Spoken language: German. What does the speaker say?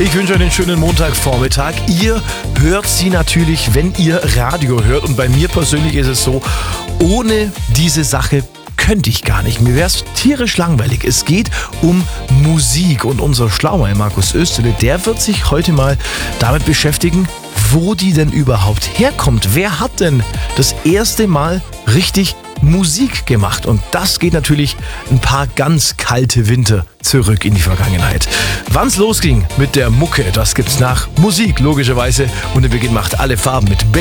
Ich wünsche euch einen schönen Montagvormittag. Ihr hört sie natürlich, wenn ihr Radio hört. Und bei mir persönlich ist es so, ohne diese Sache könnte ich gar nicht. Mir wäre es tierisch langweilig. Es geht um Musik und unser Schlauer Markus Österle, der wird sich heute mal damit beschäftigen, wo die denn überhaupt herkommt. Wer hat denn das erste Mal richtig Musik gemacht? Und das geht natürlich ein paar ganz kalte Winter zurück in die Vergangenheit. Wann's losging mit der Mucke, das gibt's nach Musik logischerweise. Und der Beginn macht alle Farben mit Baby.